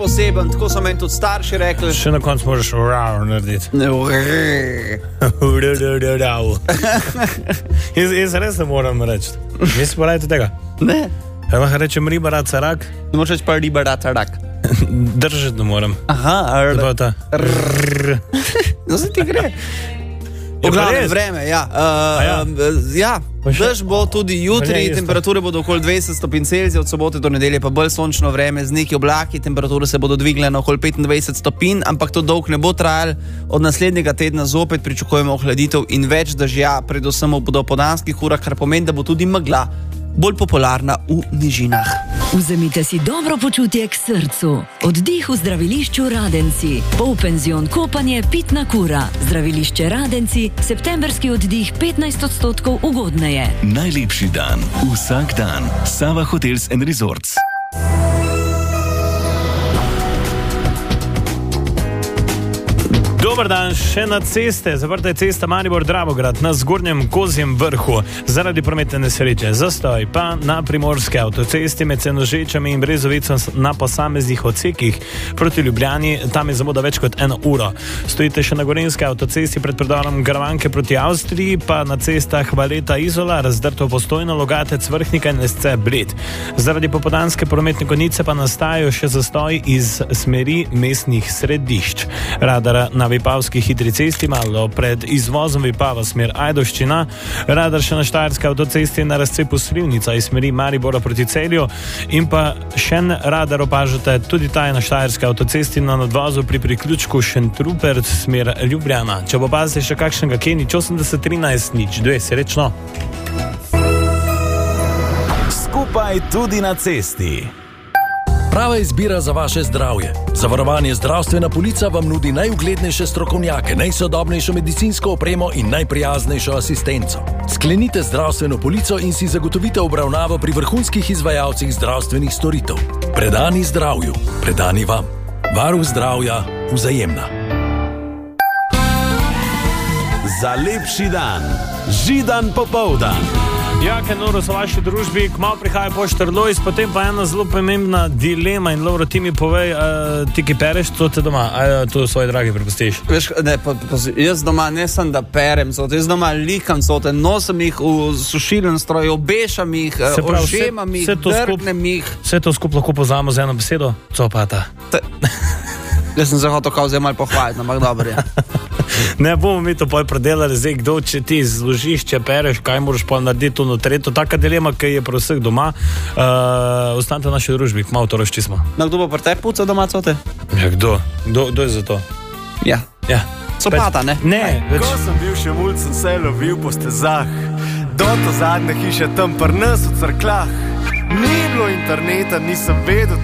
poseben, tako so meni tudi starši rekli. Še na koncu moraš narediti. Jaz res ne moram reči. Misliš pa radite tega? Ne. Ja, lahko rečem riba, rat, sarak. Ne moraš reči pa riba, rat, sarak. Držati ne moram. Aha, no se ti gre. Poglavne vreme, ja. Dež bo tudi jutri, temperature bodo okoli 20 stopinj Celzija, od sobote do nedelje pa bolj sončno vreme, z neki oblaki, temperature se bodo dvigle na okoli 25 stopinj, ampak to dolgo ne bo trajalo. Od naslednjega tedna zopet pričakujemo ohladitev in več dežja, predvsem v dopoldanskih urah, kar pomeni, da bo tudi megla bolj popularna v nižinah. Vzemite si dobro počutje k srcu. Oddih v zdravilišču Radenci. Polpenzion kopanje, pitna kura. Zdravilišče Radenci, septemberski oddih 15% ugodneje. Najlepši dan, vsak dan. Sava Hotels & Resorts. Dober dan, še na ceste. Zaprta je cesta Maribor-Dravograd na Zgornjem Kozjem vrhu zaradi prometne nesreče. Zastoj pa na primorske avtocesti med Senožečami in Brezovico na posameznih odsekih proti Ljubljani. Tam je zamuda več kot 1 uro. Stojite še na gorenjski avtocesti pred predorom Gravanke proti Avstriji, pa na cestah Valeta-Izola, Razdrto Postojno, Logatec, Vrhnika in Lesce Bled. Zaradi popoldanske prometne konice pa nastajajo še zastoji iz smeri mestnih središč. Radar na Vipavski hitri cesti malo pred izvozom Vipava smer Ajdovščina, radar še na Štajerski avtocesti na razcepu Slivnica iz smeri Maribora proti Celju in pa še en radar opažate, tudi ta je na Štajerski avtocesti na nadvozu pri priključku Šentrupert smer Ljubljana. Če bo opazite še kakšnega Kenič 8013-02, srečno. Skupaj tudi na cesti. Prava izbira za vaše zdravje. Zavarovanje Zdravstvena polica vam nudi najuglednejše strokovnjake, najsodobnejšo medicinsko opremo in najprijaznejšo asistenco. Sklenite zdravstveno polico in si zagotovite obravnavo pri vrhunskih izvajalcih zdravstvenih storitev. Predani zdravju, predani vam. Varuh zdravja, Vzajemna. Za lepši dan, Židan popoldan. Ja, ker noro so v vaši družbi, kmalu prihaja poštar Lojs, potem pa ena zelo pomembna dilema in Lovro, ti mi povej, ti ki pereš cote doma, to svoje dragi prepustiš? Veš, ne, jaz doma ne sem da perem cote, jaz doma likam cote, nosim jih v sušilnem stroju, obešam jih, ožemam jih, drgnem jih. Vse to skupaj lahko pozamo z eno besedo, copata. Jaz sem se hotel kao zdaj malo pohvaliti, ampak dobro je. Ne bomo mi to pol predelali, zdaj kdo, če ti zložiš, če pereš, kaj moraš pa narediti to notri, to taka dilema, ki je pri vseh doma. Ostanite v naši družbi, malo to razčismo. No, kdo bo pri tebi pucal doma cote? Ja, kdo je za to? Ja. Copata, ne? Ne. Ko sem bil še mulj, sem se lovil po stezah, do to zadnje hiše tam pri nas v Cerkljah. Ni bilo interneta, nisem vedel